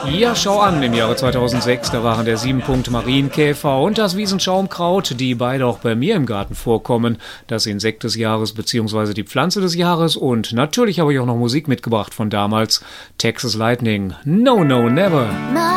Ja, schau an, im Jahre 2006, da waren der 7-Punkt Marienkäfer und das Wiesenschaumkraut, die beide auch bei mir im Garten vorkommen, das Insekt des Jahres bzw. die Pflanze des Jahres und natürlich habe ich auch noch Musik mitgebracht von damals, Texas Lightning, No No Never.